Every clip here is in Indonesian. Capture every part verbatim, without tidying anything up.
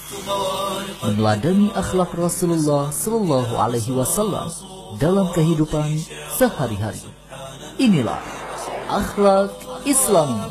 meneladani akhlak Rasulullah Sallallahu Alaihi Wasallam dalam kehidupan sehari-hari. Inilah akhlak Islam.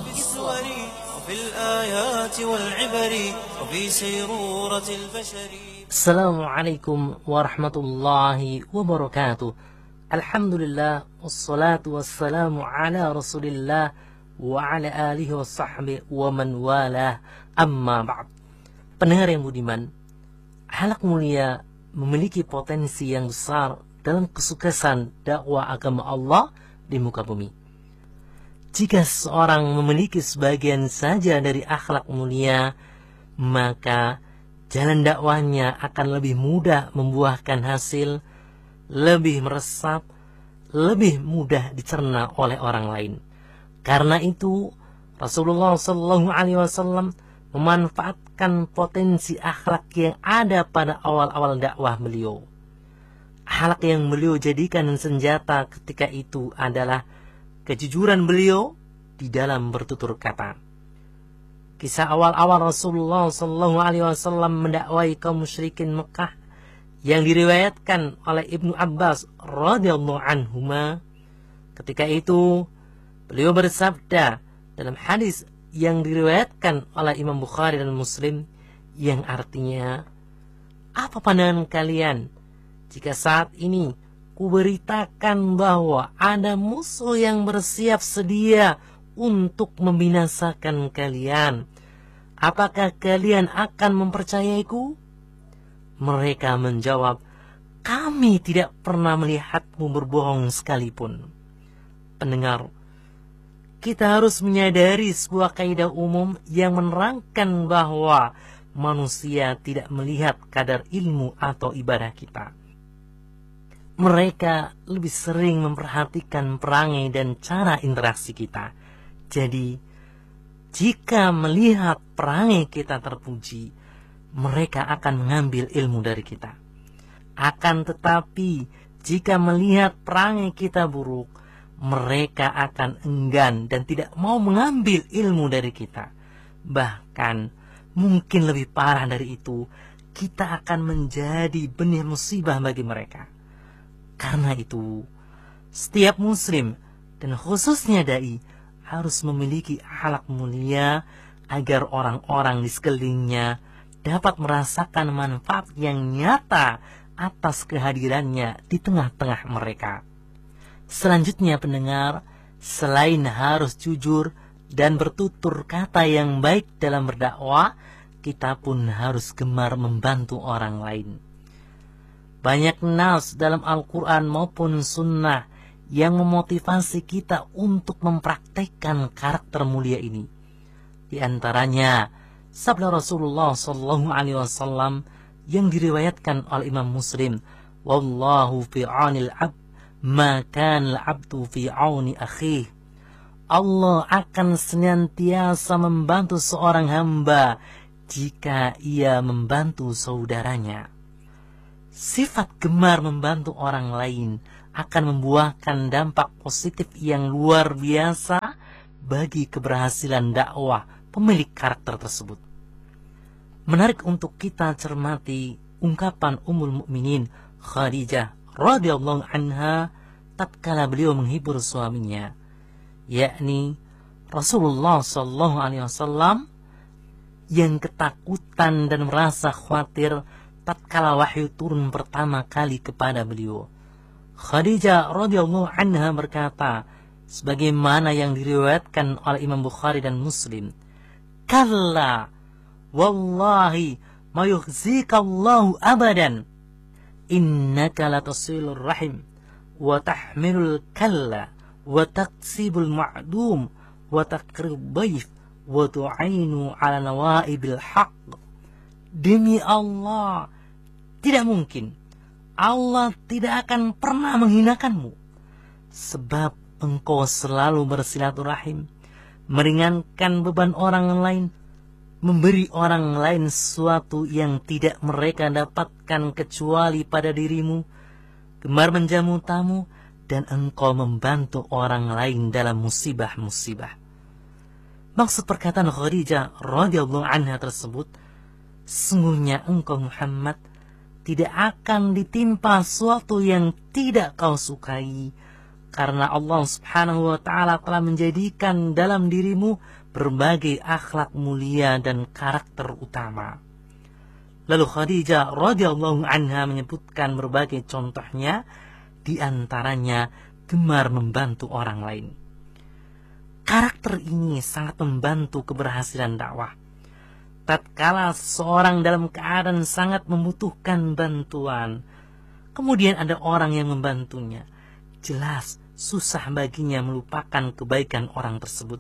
Assalamualaikum warahmatullahi wabarakatuh. Alhamdulillah, wassalatu wassalamu ala Rasulillah wa ala alihi wa sahbihi wa man walah, amma ba'd. Pendengar yang budiman, akhlak mulia memiliki potensi yang besar dalam kesuksesan dakwah agama Allah di muka bumi. Jika seorang memiliki sebagian saja dari akhlak mulia, maka jalan dakwahnya akan lebih mudah membuahkan hasil, lebih meresap, lebih mudah dicerna oleh orang lain. Karena itu Rasulullah Sallallahu Alaihi Wasallam memanfaatkan potensi akhlak yang ada pada awal-awal dakwah beliau. Akhlak yang beliau jadikan senjata ketika itu adalah kejujuran beliau di dalam bertutur kata. Kisah awal-awal Rasulullah Sallallahu Alaihi Wasallam mendakwai kaum musyrikin Mekah yang diriwayatkan oleh Ibnu Abbas radhiyallahu anhuma. Ketika itu beliau bersabda dalam hadis yang diriwayatkan oleh Imam Bukhari dan Muslim, yang artinya, apa pandangan kalian jika saat ini kuberitakan bahwa ada musuh yang bersiap sedia untuk membinasakan kalian? Apakah kalian akan mempercayaiku? Mereka menjawab, kami tidak pernah melihatmu berbohong sekalipun. Pendengar, kita harus menyadari sebuah kaidah umum yang menerangkan bahwa manusia tidak melihat kadar ilmu atau ibadah kita. Mereka lebih sering memperhatikan perangai dan cara interaksi kita. Jadi, jika melihat perangai kita terpuji, mereka akan mengambil ilmu dari kita. Akan tetapi, jika melihat perangai kita buruk, mereka akan enggan dan tidak mau mengambil ilmu dari kita. Bahkan, mungkin lebih parah dari itu, kita akan menjadi benih musibah bagi mereka. Karena itu, setiap muslim dan khususnya dai harus memiliki akhlak mulia agar orang-orang di sekelilingnya dapat merasakan manfaat yang nyata atas kehadirannya di tengah-tengah mereka. Selanjutnya pendengar, selain harus jujur dan bertutur kata yang baik dalam berdakwah, kita pun harus gemar membantu orang lain. Banyak nas dalam Al-Quran maupun Sunnah yang memotivasi kita untuk mempraktekkan karakter mulia ini. Di antaranya sabda Rasulullah Sallallahu Alaihi Wasallam yang diriwayatkan oleh Imam Muslim, wallahu fi 'aunil 'abd ma kana al-'abdu fi 'auni akhih. Allah akan senantiasa membantu seorang hamba jika ia membantu saudaranya. Sifat gemar membantu orang lain akan membuahkan dampak positif yang luar biasa bagi keberhasilan dakwah pemilik karakter tersebut. Menarik untuk kita cermati ungkapan Ummul Mukminin Khadijah radhiyallahu anha tatkala beliau menghibur suaminya, yakni Rasulullah sallallahu alaihi wasallam yang ketakutan dan merasa khawatir tatkala wahyu turun pertama kali kepada beliau. Khadijah radhiyallahu anha berkata, sebagaimana yang diriwayatkan oleh Imam Bukhari dan Muslim, kalla wallahi ma yukhzikallahu abadan innaka latasilur rahim wa tahmilul kalla wa taqsibul ma'dum wa taqrib dhaif wa tu'ainu ala nawaibil haqq. Demi Allah, tidak mungkin Allah tidak akan pernah menghinakanmu, sebab engkau selalu bersilaturahim, meringankan beban orang lain, memberi orang lain sesuatu yang tidak mereka dapatkan kecuali pada dirimu, gemar menjamu tamu, dan engkau membantu orang lain dalam musibah-musibah. Maksud perkataan Khadijah radhiyallahu anha tersebut, Sungguhnya engkau Muhammad tidak akan ditimpa suatu yang tidak kau sukai, karena Allah subhanahu wa ta'ala telah menjadikan dalam dirimu berbagai akhlak mulia dan karakter utama. Lalu Khadijah radhiyallahu anha menyebutkan berbagai contohnya, di antaranya gemar membantu orang lain. Karakter ini sangat membantu keberhasilan dakwah. Tatkala seorang dalam keadaan sangat membutuhkan bantuan, kemudian ada orang yang membantunya, jelas susah baginya melupakan kebaikan orang tersebut.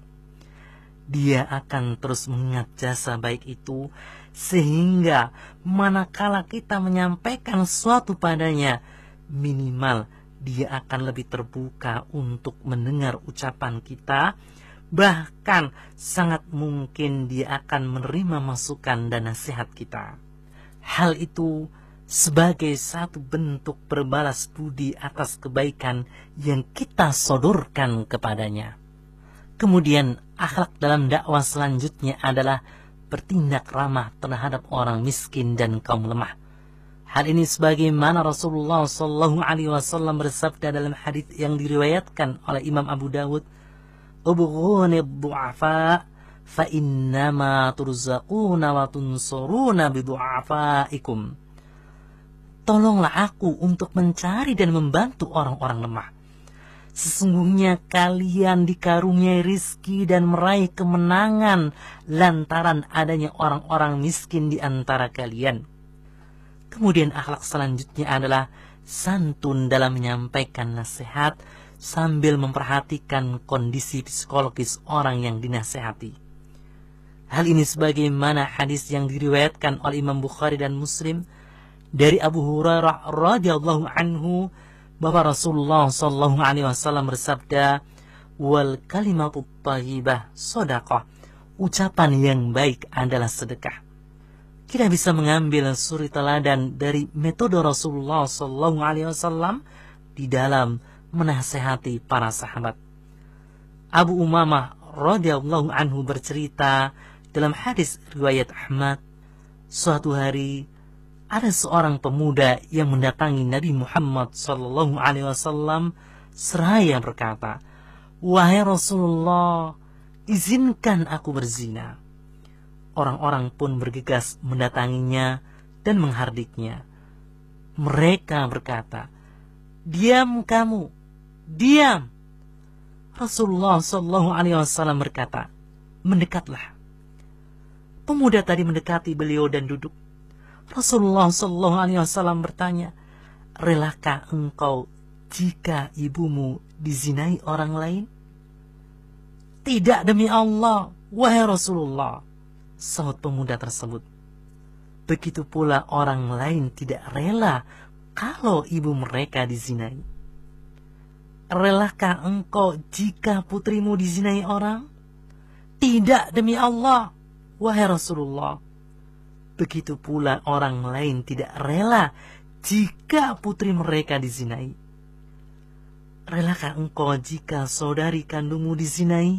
Dia akan terus mengingat jasa baik itu, sehingga manakala kita menyampaikan sesuatu padanya, minimal dia akan lebih terbuka untuk mendengar ucapan kita. Bahkan sangat mungkin dia akan menerima masukan dan nasihat kita. Hal itu sebagai satu bentuk berbalas budi atas kebaikan yang kita sodorkan kepadanya. Kemudian akhlak dalam dakwah selanjutnya adalah bertindak ramah terhadap orang miskin dan kaum lemah. Hal ini sebagaimana Rasulullah Shallallahu Alaihi Wasallam bersabda dalam hadits yang diriwayatkan oleh Imam Abu Dawud, "Ubghuni du'afa fa innama turzaquna wa tunsuruna bi du'afaikum." Tolonglah aku untuk mencari dan membantu orang-orang lemah. Sesungguhnya kalian dikaruniai rizki dan meraih kemenangan lantaran adanya orang-orang miskin di antara kalian. Kemudian akhlak selanjutnya adalah santun dalam menyampaikan nasihat sambil memperhatikan kondisi psikologis orang yang dinasehati. Hal ini sebagaimana hadis yang diriwayatkan oleh Imam Bukhari dan Muslim dari Abu Hurairah radhiyallahu anhu, bahwa Rasulullah sallallahu alaihi wasallam bersabda, "Wal kalimatut thayyibah shadaqah." Ucapan yang baik adalah sedekah. Kita bisa mengambil suri teladan dari metode Rasulullah sallallahu alaihi wasallam di dalam menasehati para sahabat. Abu Umamah radhiyallahu anhu bercerita dalam hadis riwayat Ahmad, suatu hari ada seorang pemuda yang mendatangi Nabi Muhammad sallallahu alaihi wasallam seraya berkata, "Wahai Rasulullah, izinkan aku berzina." Orang-orang pun bergegas mendatanginya dan menghardiknya. Mereka berkata, "Diam kamu, diam." Rasulullah sallallahu alaihi wasallam berkata, "Mendekatlah." Pemuda tadi mendekati beliau dan duduk. Rasulullah sallallahu alaihi wasallam bertanya, "Relakah engkau jika ibumu dizinai orang lain?" "Tidak demi Allah, wahai Rasulullah," sahut pemuda tersebut. Begitu pula orang lain tidak rela kalau ibu mereka dizinai. "Relakah engkau jika putrimu dizinai orang?" "Tidak demi Allah, wahai Rasulullah." Begitu pula orang lain tidak rela jika putri mereka dizinai. "Relakah engkau jika saudari kandungmu dizinai?"